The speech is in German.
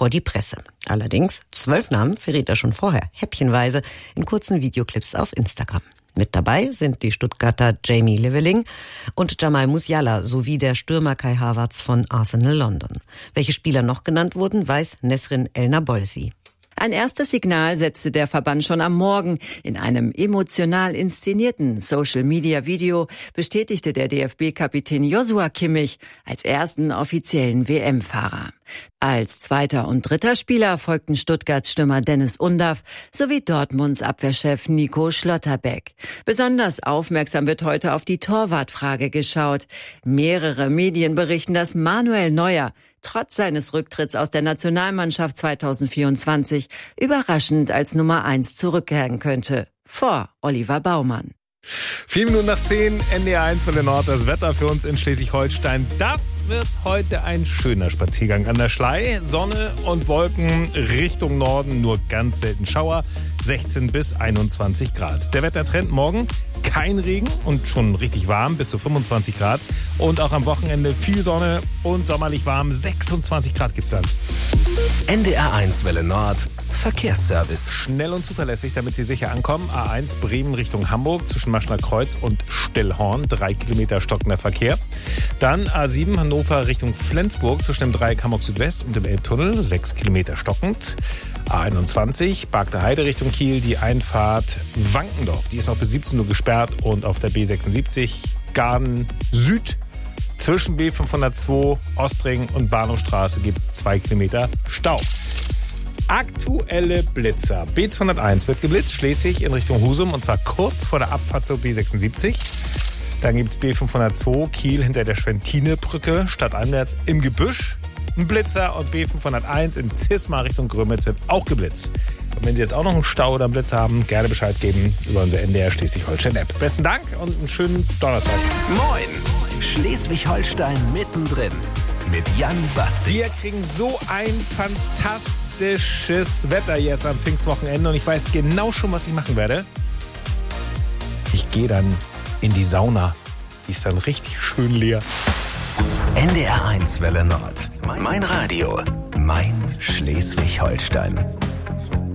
vor die Presse. Allerdings 12 Namen verrät er schon vorher, häppchenweise, in kurzen Videoclips auf Instagram. Mit dabei sind die Stuttgarter Jamie Leveling und Jamal Musiala sowie der Stürmer Kai Havertz von Arsenal London. Welche Spieler noch genannt wurden, weiß Nesrin El-Nabolsi. Ein erstes Signal setzte der Verband schon am Morgen. In einem emotional inszenierten Social-Media-Video bestätigte der DFB-Kapitän Joshua Kimmich als ersten offiziellen WM-Fahrer. Als zweiter und dritter Spieler folgten Stuttgarts Stürmer Dennis Undaff sowie Dortmunds Abwehrchef Nico Schlotterbeck. Besonders aufmerksam wird heute auf die Torwartfrage geschaut. Mehrere Medien berichten, dass Manuel Neuer trotz seines Rücktritts aus der Nationalmannschaft 2024 überraschend als Nummer 1 zurückkehren könnte. Vor Oliver Baumann. 4 Minuten nach 10, NDR 1 Welle Nord, das Wetter für uns in Schleswig-Holstein. Das wird heute ein schöner Spaziergang an der Schlei. Sonne und Wolken Richtung Norden, nur ganz selten Schauer, 16 bis 21 Grad. Der Wettertrend morgen, kein Regen und schon richtig warm, bis zu 25 Grad. Und auch am Wochenende viel Sonne und sommerlich warm, 26 Grad gibt's dann. NDR 1 Welle Nord, Verkehrsservice. Schnell und zuverlässig, damit Sie sicher ankommen. A1 Bremen Richtung Hamburg zwischen Maschner Kreuz und Stillhorn, 3 Kilometer stockender Verkehr. Dann A7 Hannover Richtung Flensburg zwischen dem Dreieck Hamburg Südwest und dem Elbtunnel, 6 Kilometer stockend. A21 Bargter Heide Richtung Kiel, die Einfahrt Wankendorf, die ist noch bis 17 Uhr gesperrt. Und auf der B76 Garden Süd zwischen B502 Ostring und Bahnhofstraße gibt es 2 Kilometer Stau. Aktuelle Blitzer. B201 wird geblitzt, Schleswig in Richtung Husum, und zwar kurz vor der Abfahrt zur B76. Dann gibt es B502 Kiel hinter der Schwentinebrücke, stadteinwärts im Gebüsch ein Blitzer, und B501 in Zisma Richtung Grömitz wird auch geblitzt. Und wenn Sie jetzt auch noch einen Stau oder einen Blitz haben, gerne Bescheid geben über unsere NDR Schleswig-Holstein-App. Besten Dank und einen schönen Donnerstag. Moin, Schleswig-Holstein mittendrin mit Jan Basti. Wir kriegen so ein fantastisches Wetter jetzt am Pfingstwochenende und ich weiß genau schon, was ich machen werde. Ich gehe dann in die Sauna. Die ist dann richtig schön leer. NDR 1 Welle Nord. Mein Radio. Mein Schleswig-Holstein.